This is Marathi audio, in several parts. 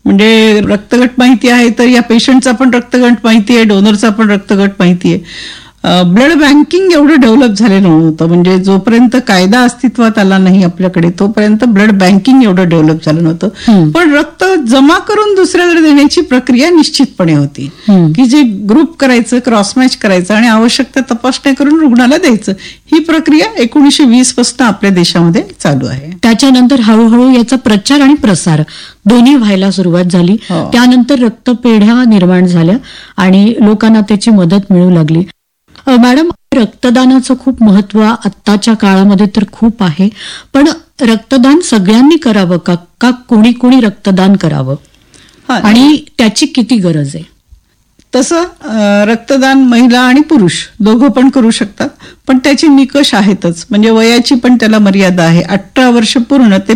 म्हणजे रक्तगट माहिती आहे तर या पेशंटचा पण रक्तगट माहिती आहे, डोनरचा पण रक्तगट माहिती आहे. ब्लड बँकिंग एवढं डेव्हलप झालेलं नव्हतं. म्हणजे जोपर्यंत कायदा अस्तित्वात आला नाही आपल्याकडे तोपर्यंत ब्लड बँकिंग एवढं डेव्हलप झालं नव्हतं. पण रक्त जमा करून दुसऱ्याला देण्याची प्रक्रिया निश्चितपणे होती की जे ग्रुप करायचं, क्रॉस मॅच करायचं आणि आवश्यक त्या तपासण्या करून रुग्णाला द्यायचं. ही प्रक्रिया 1920 पासून आपल्या देशामध्ये चालू आहे. त्याच्यानंतर हळूहळू याचा प्रचार आणि प्रसार दोन्ही व्हायला सुरुवात झाली. त्यानंतर रक्तपेढ्या निर्माण झाल्या आणि लोकांना त्याची मदत मिळू लागली. मॅडम, रक्तदानाचं खूप महत्व आत्ताच्या काळामध्ये तर खूप आहे, पण रक्तदान सगळ्यांनी करावं का कोणी कोणी रक्तदान करावं आणि त्याची किती गरज आहे? तसं रक्तदान महिला आणि पुरुष दोघं पण करू शकतात, पण त्याचे निकष आहेतच. म्हणजे वयाची पण त्याला मर्यादा आहे. 18 वर्ष पूर्ण ते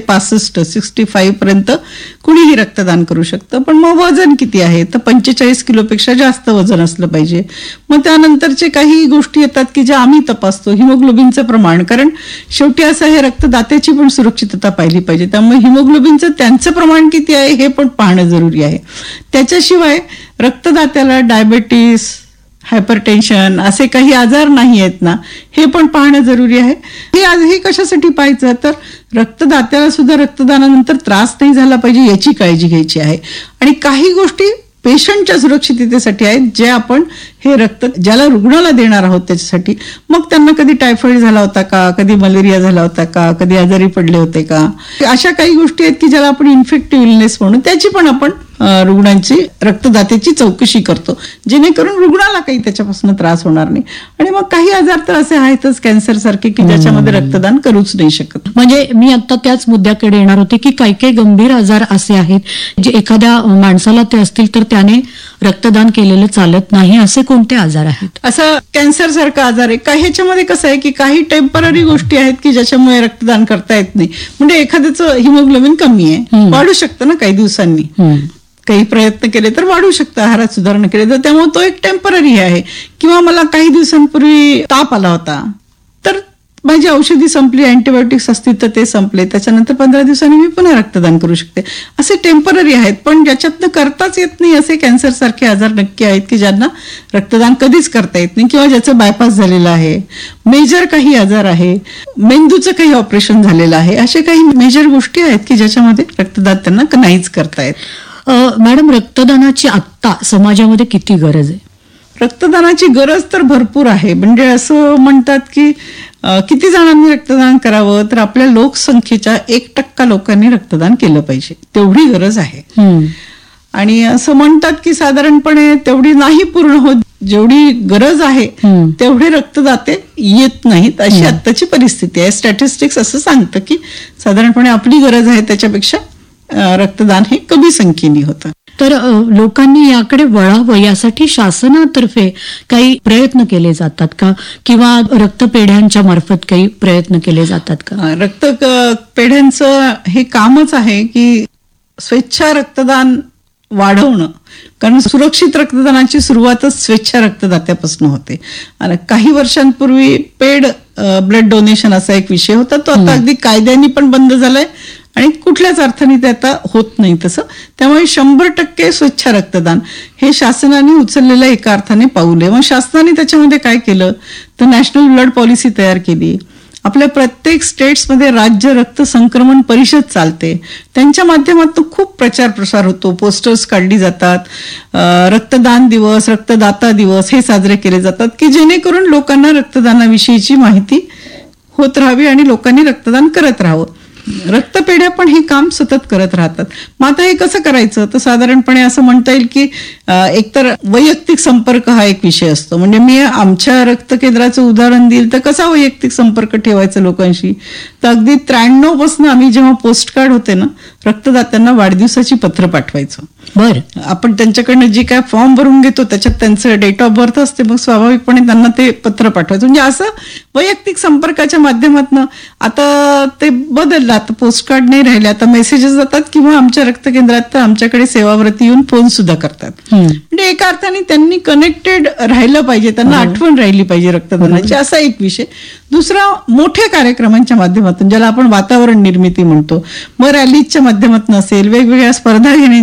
65 पर्यंत कुणीही रक्तदान करू शकतं. पण मग वजन किती आहे तर 45 किलोपेक्षा जास्त वजन असलं पाहिजे. मग त्यानंतरचे काही गोष्टी येतात की ज्या आम्ही तपासतो. हिमोग्लोबिनचं प्रमाण, कारण शेवटी असं हे रक्तदात्याची पण सुरक्षितता पाहिली पाहिजे. त्यामुळे हिमोग्लोबिनचं त्यांचं प्रमाण किती आहे हे पण पाहणं जरुरी आहे. त्याच्याशिवाय रक्तदात्याला डायबेटीस, हायपरटेन्शन असे काही आजार नाही आहेत ना, हे पण पाहणं जरुरी आहे. हे कशासाठी पाहायचं तर रक्तदात्याला सुद्धा रक्तदानानंतर त्रास नाही झाला पाहिजे याची काळजी घ्यायची आहे. आणि काही गोष्टी पेशंटच्या सुरक्षिततेसाठी आहेत जे आपण हे रक्त ज्याला रुग्णाला देणार आहोत त्याच्यासाठी. मग त्यांना कधी टायफॉइड झाला होता का, कधी मलेरिया झाला होता का, कधी आजारी पडले होते का, अशा काही गोष्टी आहेत की ज्याला आपण इन्फेक्टिव्ह इलनेस म्हणून त्याची पण आपण रुग्णांची रक्तदात्याची चौकशी करतो जेणेकरून रुग्णाला काही त्याच्यापासून त्रास होणार नाही. आणि मग काही आजार तर असे आहेतच कॅन्सर सारखे की ज्याच्यामध्ये रक्तदान करूच नाही शकत. म्हणजे मी आता त्याच मुद्द्याकडे येणार होते की काही काही गंभीर आजार असे आहेत जे एखाद्या माणसाला ते असतील तर त्याने रक्तदान केलेलं चालत नाही. असे कोणते आजार आहेत? असं कॅन्सर सारखा आजार आहे. काही ह्याच्यामध्ये कसं आहे की काही टेम्पररी गोष्टी आहेत की ज्याच्यामुळे रक्तदान करता येत नाही. म्हणजे एखाद्याचं हिमोग्लोबिन कमी आहे, वाढू शकतं ना काही दिवसांनी, काही प्रयत्न केले तर वाढू शकतं, आहारात सुधारणा केली तर, त्यामुळे तो एक टेम्पररी आहे. किंवा मला काही दिवसांपूर्वी ताप आला होता तर माझी औषधी संपली, अँटीबायोटिक्स असतील तर ते संपले, त्याच्यानंतर 15 दिवसांनी मी पुन्हा रक्तदान करू शकते. असे टेम्पररी आहेत. पण ज्याच्यातनं करताच येत नाही असे कॅन्सर सारखे आजार नक्की आहेत की ज्यांना रक्तदान कधीच करता येत नाही किंवा ज्याचं बायपास झालेलं आहे. मेजर काही आजार आहे, मेंदूचं काही ऑपरेशन झालेलं आहे, असे काही मेजर गोष्टी आहेत की ज्याच्यामध्ये रक्तदान त्यांना नाहीच करता येत. मॅडम, रक्तदानाची आत्ता समाजामध्ये किती गरज आहे? रक्तदानाची गरज तर भरपूर आहे. म्हणजे असं म्हणतात की किती जणांनी रक्तदान करावं तर आपल्या लोकसंख्येच्या 1% लोकांनी रक्तदान केलं पाहिजे, तेवढी गरज आहे. आणि असं म्हणतात की साधारणपणे तेवढी नाही पूर्ण होत, जेवढी गरज आहे तेवढे रक्तदाते येत नाहीत, अशी आत्ताची परिस्थिती आहे. स्टॅटिस्टिक्स असं सांगतं की साधारणपणे आपली गरज आहे त्याच्यापेक्षा रक्तदान हे कमी संख्येने होतं. तर लोकांनी याकडे वळावं यासाठी शासनातर्फे काही प्रयत्न केले जातात का, किंवा रक्तपेढ्यांच्या मार्फत काही प्रयत्न केले जातात का? रक्तपेढ्यांचं हे कामच आहे की स्वेच्छा रक्तदान वाढवणं. कारण सुरक्षित रक्तदानाची सुरुवातच स्वेच्छा रक्तदात्यापासून होते. आणि काही वर्षांपूर्वी पेड ब्लड डोनेशन असा एक विषय होता, तो आता अगदी कायद्याने पण बंद झालाय आणि कुठल्याच अर्थाने ते आता होत नाही तसं. त्यामुळे 100% स्वच्छ रक्तदान हे शासनाने उचललेलं एका अर्थाने पाऊल आहे. मग शासनाने त्याच्यामध्ये काय केलं तर नॅशनल ब्लड पॉलिसी तयार केली. आपल्या प्रत्येक स्टेट्समध्ये राज्य रक्त संक्रमण परिषद चालते, त्यांच्या माध्यमातून खूप प्रचार प्रसार होतो, पोस्टर्स काढली जातात, रक्तदान दिवस, रक्तदाता दिवस हे साजरे केले जातात की जेणेकरून लोकांना रक्तदानाविषयीची माहिती होत राहावी आणि लोकांनी रक्तदान करत राहावं. रक्तपेढ्या पण हे काम सतत करत राहतात. मग आता हे कसं करायचं तर साधारणपणे असं म्हणता येईल की एकतर वैयक्तिक संपर्क हा एक विषय असतो. म्हणजे मी आमच्या रक्त केंद्राचं उदाहरण देईल तर कसा वैयक्तिक संपर्क ठेवायचा लोकांशी, तर अगदी 93 पासून आम्ही जेव्हा पोस्ट कार्ड होते ना, रक्तदात्यांना वाढदिवसाची पत्र पाठवायचो. बरं, आपण त्यांच्याकडनं जे काय फॉर्म भरून घेतो त्याच्यात त्यांचं डेट ऑफ बर्थ असते, मग स्वाभाविकपणे त्यांना ते पत्र पाठवायचं. म्हणजे असं वैयक्तिक संपर्काच्या माध्यमातून आता ते बदललं. आता पोस्ट कार्ड नाही राहिले, आता मेसेजेस जातात किंवा आमच्या रक्त केंद्रात तर आमच्याकडे सेवाव्रती येऊन फोन सुद्धा करतात. म्हणजे एका अर्थाने त्यांनी कनेक्टेड राहिलं पाहिजे, त्यांना आठवण राहिली पाहिजे रक्तदानाची, असा एक विषय. दुसरा, मोठ्या कार्यक्रमांच्या माध्यमातून ज्याला आपण वातावरण निर्मिती म्हणतो, मग रॅलीजच्या माध्यमातून असेल, वेगवेगळ्या स्पर्धा घेण्याच्या